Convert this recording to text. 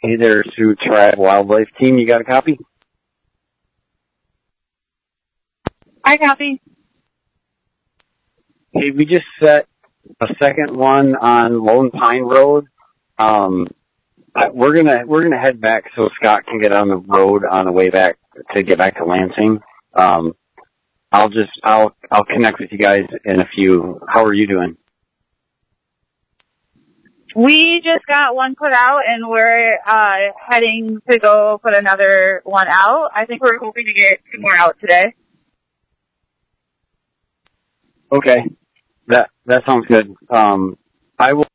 Hey there, Sioux Tribe Wildlife Team. You got a copy? I copy. Hey, we just set a second one on Lone Pine Road. We're gonna head back so Scott can get on the road on the way back to get back to Lansing. I'll connect with you guys in a few. How are you doing? We just got one put out, and we're heading to go put another one out. I think we're hoping to get 2 more out today. Okay, that sounds good. I will.